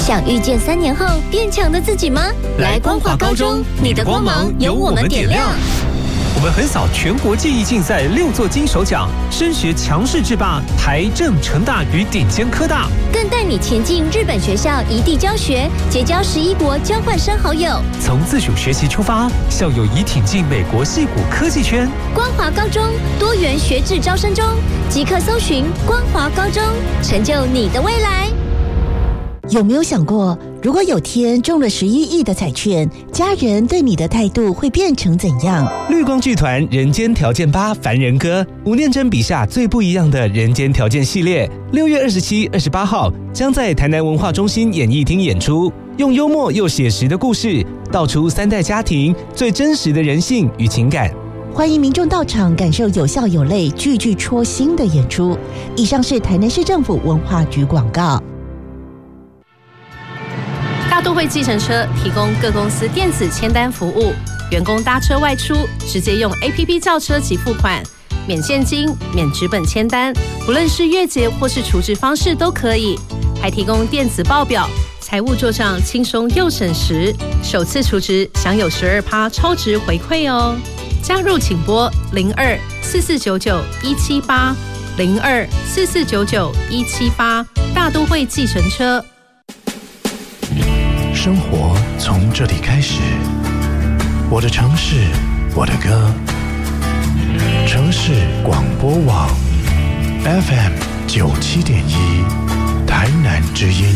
想遇见3年后变强的自己吗？来光华高中，你的光芒由我们点亮。 我们横扫全国技艺竞赛6座金手奖，升学强势制霸台政成大与顶尖科大， 更带你前进日本学校异地教学，结交11国交换生好友。 从自主学习出发，校友已挺进美国矽谷科技圈。 光华高中多元学制招生中，即刻搜寻光华高中，成就你的未来。 有没有想过，如果有天中了11亿的彩券，家人对你的态度会变成怎样？ 绿光剧团人间条件8凡人歌，吴念真笔下最不一样的人间条件系列，6月27、28号将在台南文化中心演艺厅演出，用幽默又写实的故事，道出3代家庭最真实的人性与情感。 欢迎民众到场感受有笑有泪、句句戳心的演出。以上是台南市政府文化局广告。 大都会计程车提供各公司电子签单服务，员工搭车外出直接用 APP 叫车及付款，免现金、免纸本签单，不论是月结或是储值方式都可以，还提供电子报表，财务做账轻松又省时，首次储值享有12%超值回馈哦。加入请拨02-4499-178 02-4499-178，大都会计程车。 生活从这里开始，我的城市，我的歌。城市广播网 FM 97.1，台南之音。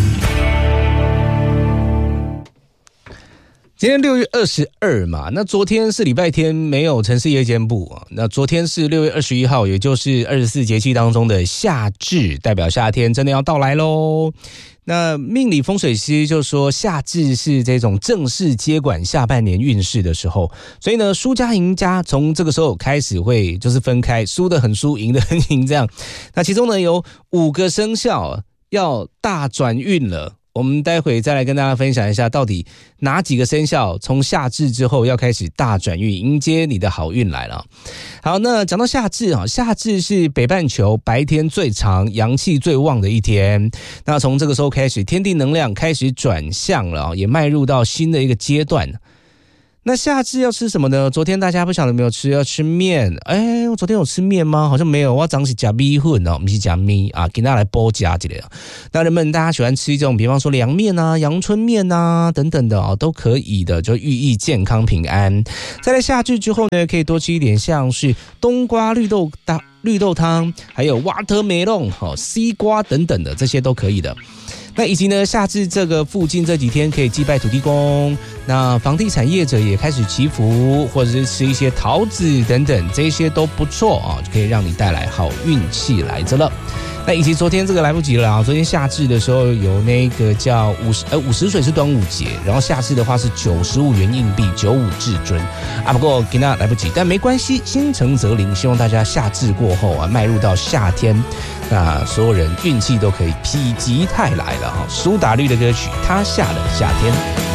今天6月22嘛，那昨天是礼拜天，没有城市夜间部啊。那昨天是6月21号，也就是24节气当中的夏至，代表夏天真的要到来咯。那命理风水师就说，夏至是这种正式接管下半年运势的时候，所以呢，输家赢家从这个时候开始会就是分开，输得很输，赢得很赢这样。那其中呢，有5个生肖要大转运了。我们待会再来跟大家分享一下，到底哪几个生肖从夏至之后要开始大转运，迎接你的好运来了。好，那讲到夏至啊，夏至是北半球白天最长、阳气最旺的一天。那从这个时候开始，天地能量开始转向了，也迈入到新的一个阶段。那夏至要吃什么呢？昨天大家不晓得有没有吃，要吃面。我昨天有吃面吗？好像没有，我早上是吃米粉哦，不是吃米啊，给大家来补加之类的。那人们大家喜欢吃这种，比方说凉面啊、阳春面啊等等的哦，都可以的，就寓意健康平安。在夏至之后呢，可以多吃一点，像是冬瓜绿豆汤，还有 watermelon 西瓜等等的，这些都可以的。那以及呢，夏至这个附近这几天可以祭拜土地公，那房地产业者也开始祈福，或者是吃一些桃子等等，这些都不错啊，就可以让你带来好运气来着了。那以及昨天这个来不及了啊，昨天夏至的时候有那个叫50水是端午节，然后夏至的话是95元硬币95至尊啊，不过给大家来不及，但没关系，心诚则灵，希望大家夏至过后啊，迈入到夏天，那所有人运气都可以否极泰来了哈。苏打绿的歌曲《他下了夏天》。